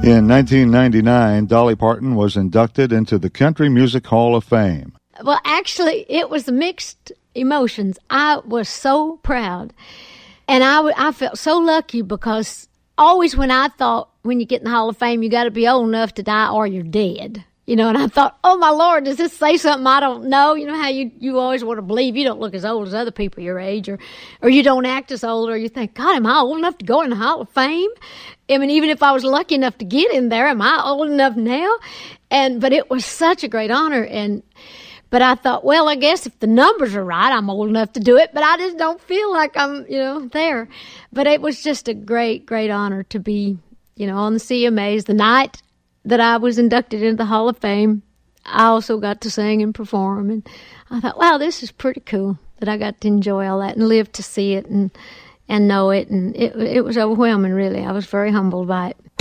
In 1999, Dolly Parton was inducted into the Country Music Hall of Fame. Well, actually, it was mixed emotions. I was so proud. And I felt so lucky because always when I thought when you get in the Hall of Fame, you got to be old enough to die or you're dead. You know, and I thought, oh, my Lord, does this say something I don't know? You know how you always want to believe you don't look as old as other people your age, or you don't act as old, or you think, God, am I old enough to go in the Hall of Fame? I mean, even if I was lucky enough to get in there, am I old enough now? But it was such a great honor, but I thought, well, I guess if the numbers are right, I'm old enough to do it, but I just don't feel like I'm, there. But it was just a great, great honor to be, on the CMAs the night that I was inducted into the Hall of Fame. I also got to sing and perform, and I thought, wow, this is pretty cool that I got to enjoy all that and live to see it and know it, and it was overwhelming, really. I was very humbled by it.